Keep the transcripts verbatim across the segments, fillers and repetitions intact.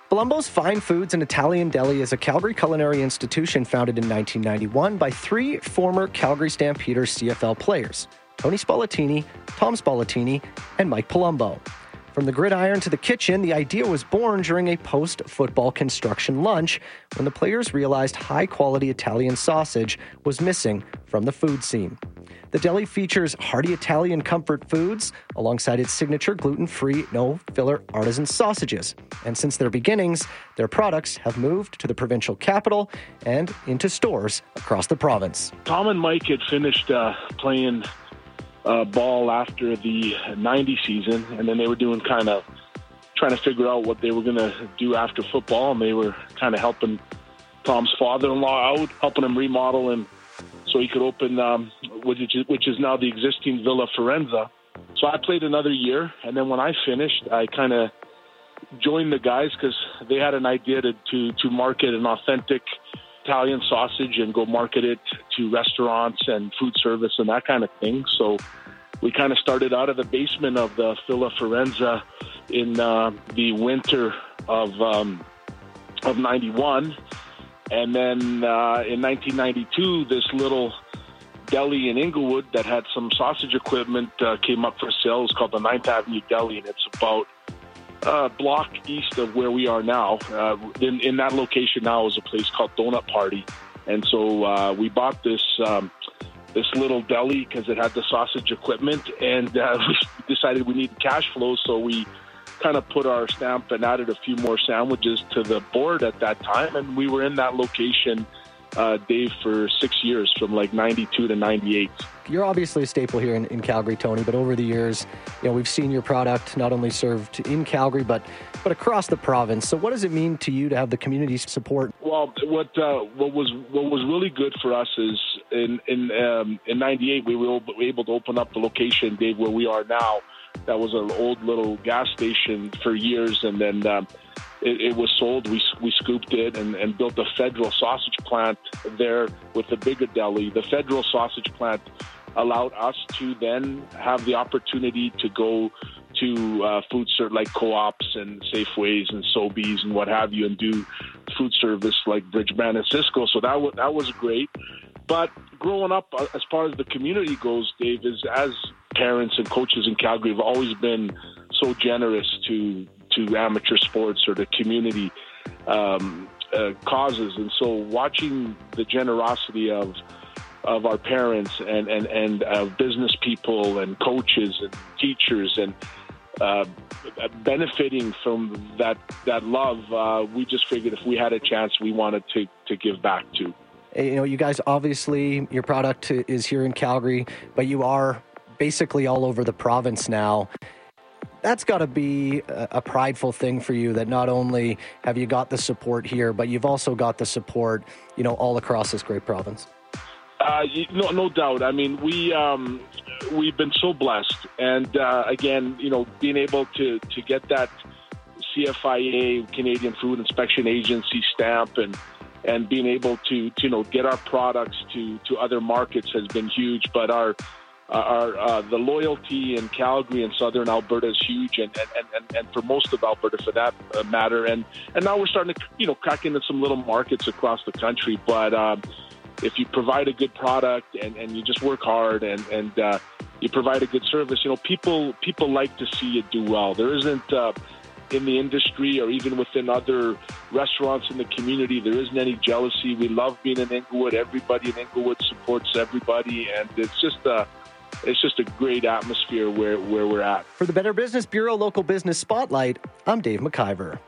Palumbo's Fine Foods and Italian Deli is a Calgary culinary institution founded in nineteen ninety-one by three former Calgary Stampeders C F L players, Tony Spallettini, Tom Spallettini, and Mike Palumbo. From the gridiron to the kitchen, the idea was born during a post-football construction lunch when the players realized high-quality Italian sausage was missing from the food scene. The deli features hearty Italian comfort foods alongside its signature gluten-free, no-filler artisan sausages. And since their beginnings, their products have moved to the provincial capital and into stores across the province. Tom and Mike had finished uh, playing uh, ball after the ninety season, and then they were doing kind of trying to figure out what they were going to do after football, and they were kind of helping Tom's father-in-law out, helping him remodel and so he could open, um, which, is, which is now the existing Villa Forenza. So I played another year, and then when I finished, I kind of joined the guys because they had an idea to, to, to market an authentic Italian sausage and go market it to restaurants and food service and that kind of thing. So we kind of started out of the basement of the Villa Forenza in uh, the winter of um, of ninety-one. And then uh, in nineteen ninety-two, this little deli in Inglewood that had some sausage equipment uh, came up for sale. It's called the Ninth Avenue Deli, and it's about a block east of where we are now. Uh, in, in that location now is a place called Donut Party. And so uh, we bought this um, this little deli because it had the sausage equipment, and uh, we decided we needed cash flow, so we kind of put our stamp and added a few more sandwiches to the board at that time. And we were in that location, uh, Dave, for six years, from like ninety-two to ninety-eight. You're obviously a staple here in, in Calgary, Tony, but over the years, you know, we've seen your product not only served in Calgary, but but across the province. So what does it mean to you to have the community's support? Well, what uh, what was what was really good for us is in in um, in ninety-eight, we were able to open up the location, Dave, where we are now. That was an old little gas station for years, and then um, it, it was sold. We we scooped it and, and built a federal sausage plant there with the bigger deli. The federal sausage plant allowed us to then have the opportunity to go to uh, food service like Co-ops and Safeways and Sobeys and what have you, and do food service like Bridgeman and Cisco. So that was, that was great. But growing up, uh, as far as the community goes, Dave, is as parents and coaches in Calgary have always been so generous to to amateur sports or to community um, uh, causes. And so watching the generosity of of our parents and, and, and uh, business people and coaches and teachers and uh, benefiting from that that love, uh, we just figured if we had a chance, we wanted to, to give back to. You know, you guys, obviously, your product is here in Calgary, but you are basically all over the province now. That's got to be a, a prideful thing for you, that not only have you got the support here, but you've also got the support, you know, all across this great province. Uh, no, no doubt. I mean, we um, we've been so blessed, and uh, again, you know, being able to to get that C F I A, Canadian Food Inspection Agency stamp, and and being able to, to you know get our products to, to other markets has been huge. But our our uh, the loyalty in Calgary and Southern Alberta is huge, and and, and, and for most of Alberta for that matter. And and now we're starting to you know crack into some little markets across the country. But um, if you provide a good product and, and you just work hard and and uh, you provide a good service, you know people people like to see you do well. There isn't. Uh, in the industry or even within other restaurants in the community, there isn't any jealousy. We love being in Inglewood. Everybody in Inglewood supports everybody, and it's just a it's just a great atmosphere where, where we're at. For the Better Business Bureau Local Business Spotlight, I'm Dave McIver.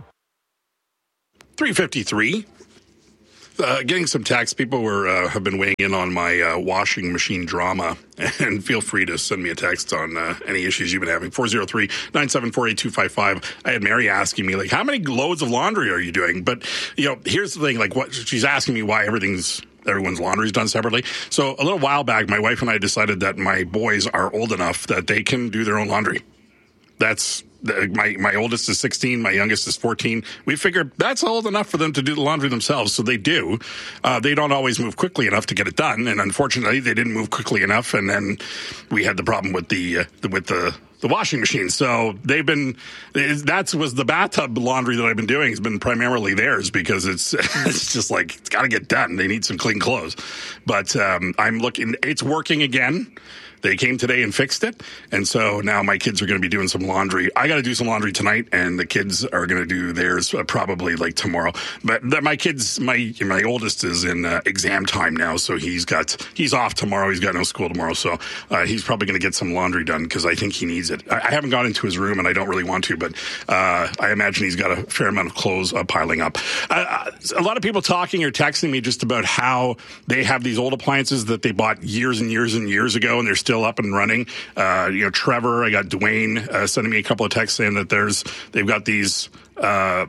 three fifty-three. Uh, getting some text. People were uh, have been weighing in on my uh, washing machine drama, and feel free to send me a text on uh, any issues you've been having. four oh three, nine seven four, eight two five five. I had Mary asking me, like, how many loads of laundry are you doing? But, you know, here's the thing, like, what she's asking me why everything's everyone's laundry is done separately. So a little while back, my wife and I decided that my boys are old enough that they can do their own laundry. That's my my oldest is sixteen, my youngest is fourteen. We figured that's old enough for them to do the laundry themselves, so they do. Uh, they don't always move quickly enough to get it done, and unfortunately, they didn't move quickly enough. And then we had the problem with the, uh, the with the the washing machine. So they've been, that was the bathtub laundry that I've been doing has been primarily theirs because it's, it's just like, it's got to get done. They need some clean clothes. But um, I'm looking, it's working again. They came today and fixed it. And so now my kids are going to be doing some laundry. I got to do some laundry tonight, and the kids are going to do theirs uh, probably like tomorrow. But the, my kids, my my oldest is in uh, exam time now, so he's got he's off tomorrow. He's got no school tomorrow, so uh, he's probably going to get some laundry done because I think he needs it. I, I haven't gone into his room, and I don't really want to, but uh, I imagine he's got a fair amount of clothes uh, piling up. Uh, a lot of people talking or texting me just about how they have these old appliances that they bought years and years and years ago, and they're still still up and running. Uh, you know, Trevor, I got Dwayne uh, sending me a couple of texts saying that there's they've got these uh,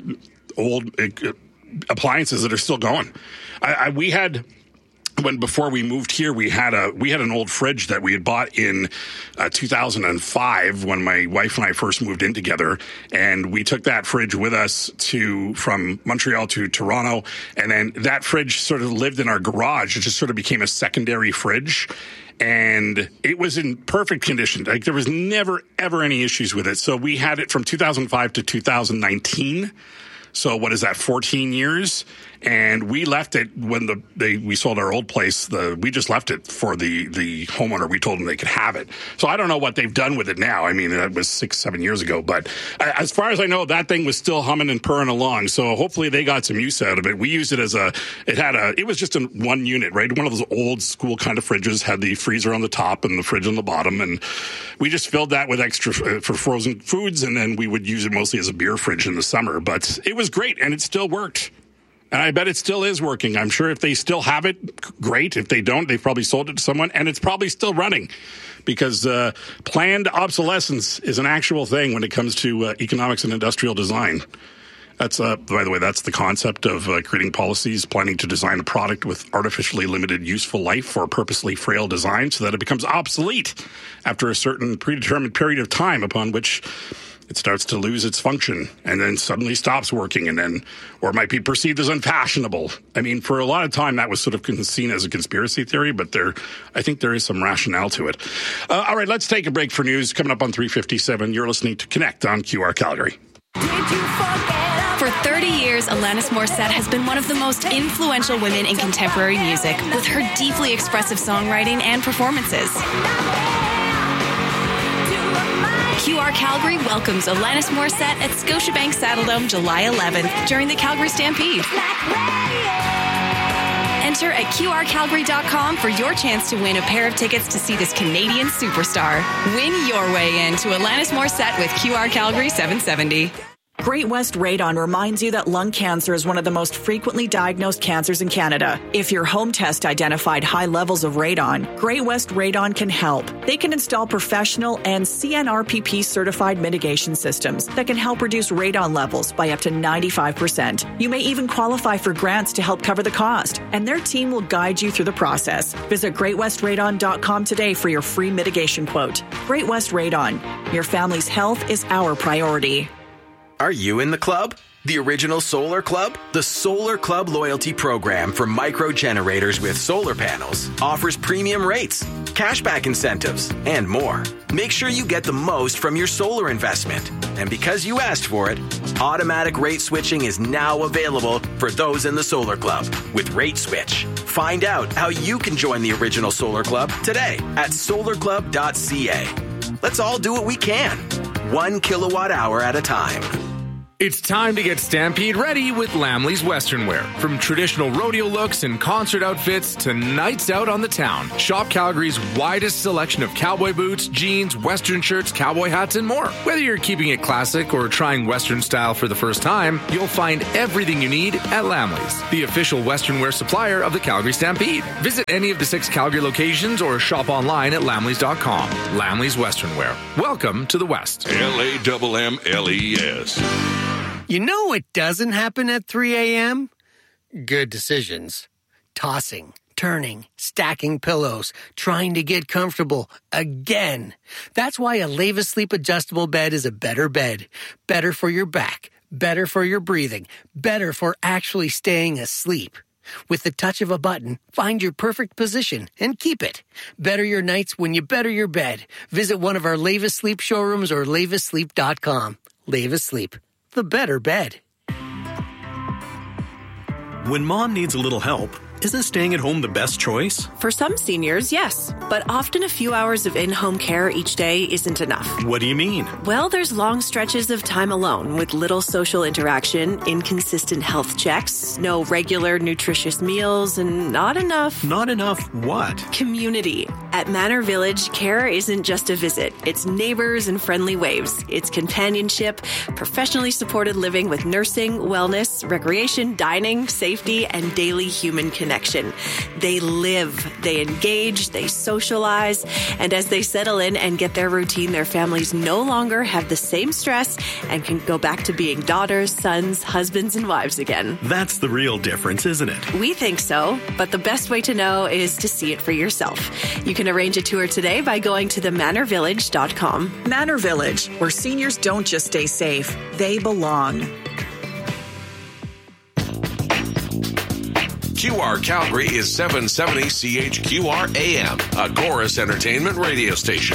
old uh, appliances that are still going. I, I, we had. When before we moved here, we had a we had an old fridge that we had bought in uh, two thousand five when my wife and I first moved in together, and we took that fridge with us to from Montreal to Toronto, and then that fridge sort of lived in our garage. It just sort of became a secondary fridge. And it was in perfect condition. Like there was never, ever any issues with it. So we had it from two thousand five to two thousand nineteen. So what is that, fourteen years? And we left it when the they we sold our old place. The we just left it for the the homeowner. We told them they could have it. So I don't know what they've done with it now. I mean, that was six, seven years ago. But as far as I know, that thing was still humming and purring along. So hopefully they got some use out of it. We used it as a it had a it was just in one unit, right? One of those old school kind of fridges, had the freezer on the top and the fridge on the bottom, and we just filled that with extra for frozen foods, and then we would use it mostly as a beer fridge in the summer. But it was great, and it still worked. And I bet it still is working. I'm sure if they still have it, great. If they don't, they've probably sold it to someone, and it's probably still running because uh, planned obsolescence is an actual thing when it comes to uh, economics and industrial design. That's, uh, by the way, that's the concept of uh, creating policies, planning to design a product with artificially limited useful life for purposely frail design so that it becomes obsolete after a certain predetermined period of time upon which it starts to lose its function and then suddenly stops working and then, or might be perceived as unfashionable. I mean, for a lot of time, that was sort of seen as a conspiracy theory, but there, I think there is some rationale to it. Uh, all right, let's take a break for news. Coming up on three fifty-seven, you're listening to Connect on Q R Calgary. For thirty years, Alanis Morissette has been one of the most influential women in contemporary music with her deeply expressive songwriting and performances. Q R Calgary welcomes Alanis Morissette at Scotiabank Saddledome July eleventh during the Calgary Stampede. Enter at Q R Calgary dot com for your chance to win a pair of tickets to see this Canadian superstar. Win your way in to Alanis Morissette with Q R Calgary seven seventy. Great West Radon reminds you that lung cancer is one of the most frequently diagnosed cancers in Canada. If your home test identified high levels of radon, Great West Radon can help. They can install professional and C N R P P certified mitigation systems that can help reduce radon levels by up to ninety-five percent. You may even qualify for grants to help cover the cost, and their team will guide you through the process. Visit great west radon dot com today for your free mitigation quote. Great West Radon. Your family's health is our priority. Are you in the club? The original Solar Club? The Solar Club loyalty program for micro generators with solar panels offers premium rates, cashback incentives, and more. Make sure you get the most from your solar investment. And because you asked for it, automatic rate switching is now available for those in the Solar Club with Rate Switch. Find out how you can join the original Solar Club today at solar club dot c a. Let's all do what we can, one kilowatt hour at a time. It's time to get Stampede ready with Lamley's Western Wear. From traditional rodeo looks and concert outfits to nights out on the town, shop Calgary's widest selection of cowboy boots, jeans, Western shirts, cowboy hats, and more. Whether you're keeping it classic or trying Western style for the first time, you'll find everything you need at Lamley's, the official Western Wear supplier of the Calgary Stampede. Visit any of the six Calgary locations or shop online at lamleys dot com. Lamley's Western Wear. Welcome to the West. L A M M L E S. You know what doesn't happen at three a.m.? Good decisions. Tossing, turning, stacking pillows, trying to get comfortable again. That's why a Leva Sleep Adjustable Bed is a better bed. Better for your back, better for your breathing, better for actually staying asleep. With the touch of a button, find your perfect position and keep it. Better your nights when you better your bed. Visit one of our Lavis Sleep showrooms or lavis sleep dot com. Lavis Sleep, the better bed. When mom needs a little help, isn't staying at home the best choice? For some seniors, yes. But often a few hours of in-home care each day isn't enough. What do you mean? Well, there's long stretches of time alone with little social interaction, inconsistent health checks, no regular nutritious meals, and not enough... Not enough what? Community. At Manor Village, care isn't just a visit. It's neighbors and friendly waves. It's companionship, professionally supported living with nursing, wellness, recreation, dining, safety, and daily human connection. Connection. They live, they engage, they socialize, and as they settle in and get their routine, their families no longer have the same stress and can go back to being daughters, sons, husbands, and wives again. That's the real difference, isn't it? We think so, but the best way to know is to see it for yourself. You can arrange a tour today by going to the manor village dot com. Manor Village, where seniors don't just stay safe, they belong. Q R Calgary is seven seventy C H Q R A M, a Chorus Entertainment radio station.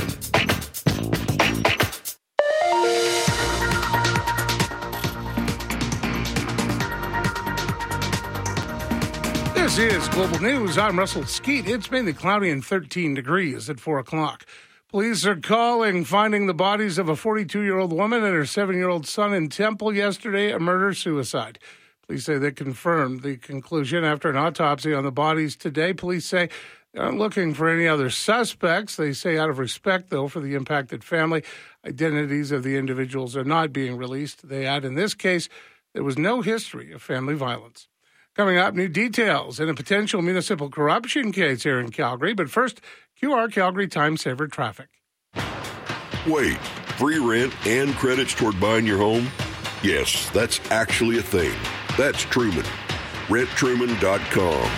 This is Global News. I'm Russell Skeet. It's mainly cloudy and thirteen degrees at four o'clock. Police are calling, finding the bodies of a forty-two-year-old woman and her seven-year-old son in Temple yesterday, a murder-suicide. Police say they confirmed the conclusion after an autopsy on the bodies today. Police say they aren't looking for any other suspects. They say out of respect, though, for the impacted family, identities of the individuals are not being released. They add, in this case, there was no history of family violence. Coming up, new details in a potential municipal corruption case here in Calgary. But first, Q R Calgary Time Saver traffic. Wait, free rent and credits toward buying your home? Yes, that's actually a thing. That's Truman. rent truman dot com.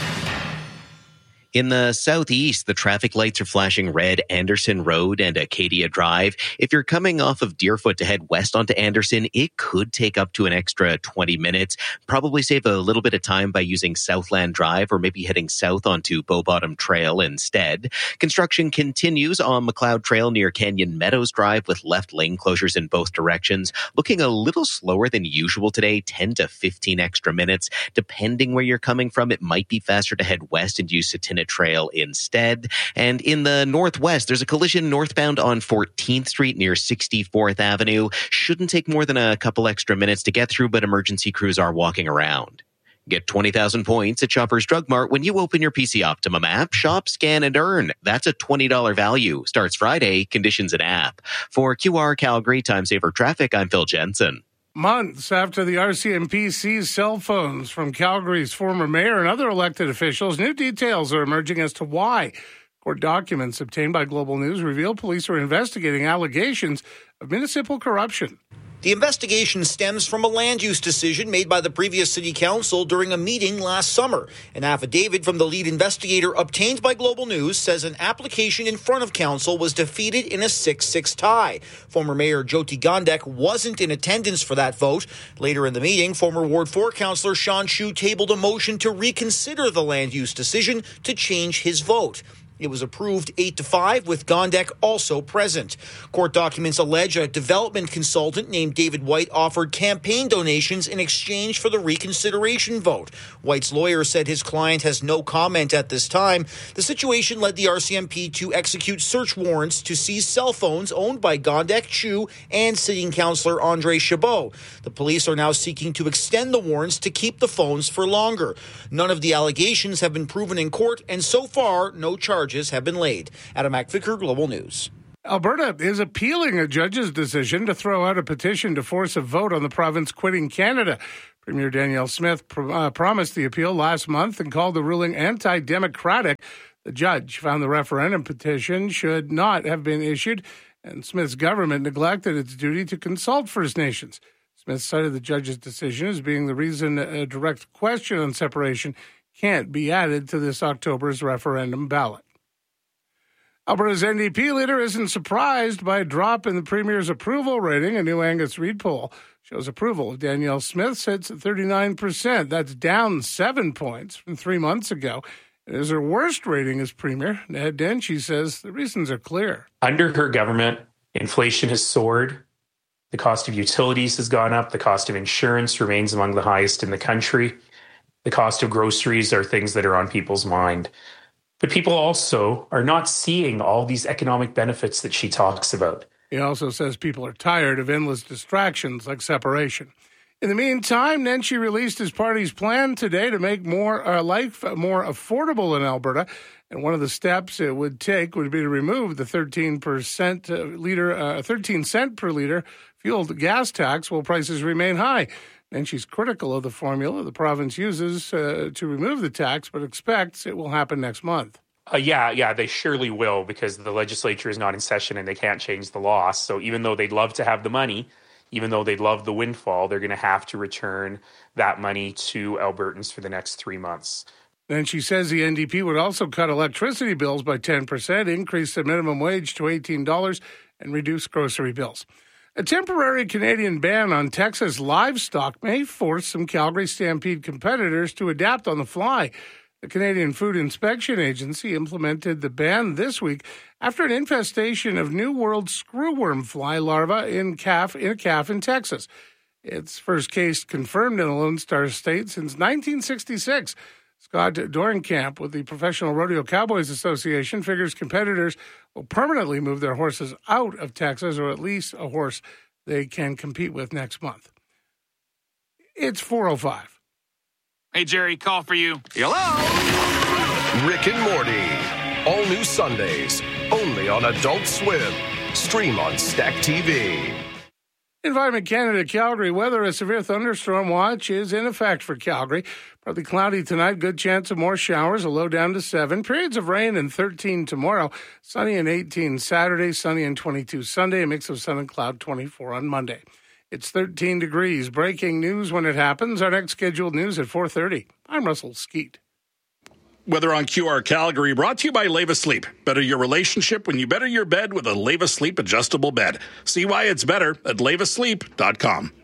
In the southeast, the traffic lights are flashing red Anderson Road and Acadia Drive. If you're coming off of Deerfoot to head west onto Anderson, it could take up to an extra twenty minutes. Probably save a little bit of time by using Southland Drive or maybe heading south onto Bow Bottom Trail instead. Construction continues on McLeod Trail near Canyon Meadows Drive with left lane closures in both directions. Looking a little slower than usual today, ten to fifteen extra minutes. Depending where you're coming from, it might be faster to head west and use Satina Trail instead. And in the northwest, there's a collision northbound on fourteenth Street near sixty-fourth Avenue. Shouldn't take more than a couple extra minutes to get through, but emergency crews are walking around. Get twenty thousand points at Shoppers Drug Mart when you open your P C Optimum app. Shop, scan, and earn. That's a twenty dollars value. Starts Friday. Conditions and app. For Q R Calgary Time Saver Traffic, I'm Phil Jensen. Months after the R C M P seized cell phones from Calgary's former mayor and other elected officials, new details are emerging as to why. Court documents obtained by Global News reveal police are investigating allegations of municipal corruption. The investigation stems from a land use decision made by the previous city council during a meeting last summer. An affidavit from the lead investigator obtained by Global News says an application in front of council was defeated in a six six tie. Former Mayor Jyoti Gondek wasn't in attendance for that vote. Later in the meeting, former Ward four councillor Sean Chu tabled a motion to reconsider the land use decision to change his vote. It was approved eight to five, with Gondek also present. Court documents allege a development consultant named David White offered campaign donations in exchange for the reconsideration vote. White's lawyer said his client has no comment at this time. The situation led the R C M P to execute search warrants to seize cell phones owned by Gondek, Chu, and sitting councillor Andre Chabot. The police are now seeking to extend the warrants to keep the phones for longer. None of the allegations have been proven in court, and so far, no charges have been laid. Adam McVicker, Global News. Alberta is appealing a judge's decision to throw out a petition to force a vote on the province quitting Canada. Premier Danielle Smith pr- uh, promised the appeal last month and called the ruling anti-democratic. The judge found the referendum petition should not have been issued, and Smith's government neglected its duty to consult First Nations. Smith cited the judge's decision as being the reason a direct question on separation can't be added to this October's referendum ballot. Alberta's N D P leader isn't surprised by a drop in the Premier's approval rating. A new Angus Reid poll shows approval of Danielle Smith sits at thirty-nine percent. That's down seven points from three months ago. It is her worst rating as Premier. Ned Denchey says the reasons are clear. Under her government, inflation has soared. The cost of utilities has gone up. The cost of insurance remains among the highest in the country. The cost of groceries are things that are on people's mind. But people also are not seeing all these economic benefits that she talks about. He also says people are tired of endless distractions like separation. In the meantime, Nenshi released his party's plan today to make more uh, life more affordable in Alberta. And one of the steps it would take would be to remove the thirteen percent uh, liter, uh, thirteen cent per liter fuel gas tax while prices remain high. Nenshi's critical of the formula the province uses uh, to remove the tax, but expects it will happen next month. Uh, yeah, yeah, they surely will, because the legislature is not in session and they can't change the law. So even though they'd love to have the money, even though they'd love the windfall, they're going to have to return that money to Albertans for the next three months. Then she says the N D P would also cut electricity bills by ten percent, increase the minimum wage to eighteen dollars, and reduce grocery bills. A temporary Canadian ban on Texas livestock may force some Calgary Stampede competitors to adapt on the fly. The Canadian Food Inspection Agency implemented the ban this week after an infestation of New World screwworm fly larvae in, calf, in a calf in Texas. Its first case confirmed in a Lone Star state since nineteen sixty-six. Scott Dorenkamp with the Professional Rodeo Cowboys Association figures competitors will permanently move their horses out of Texas, or at least a horse they can compete with next month. It's four oh five. Hey, Jerry, call for you. Hello? Rick and Morty. All new Sundays, only on Adult Swim. Stream on Stack T V. Environment Canada Calgary weather. A severe thunderstorm watch is in effect for Calgary. Partly cloudy tonight, good chance of more showers, a low down to seven. Periods of rain and thirteen tomorrow. Sunny and eighteen Saturday, sunny and twenty-two Sunday. A mix of sun and cloud, twenty-four on Monday. It's thirteen degrees. Breaking news when it happens. Our next scheduled news at four thirty. I'm Russell Skeet. Weather on Q R Calgary, brought to you by Leva Sleep. Better your relationship when you better your bed with a Leva Sleep adjustable bed. See why it's better at leva sleep dot com.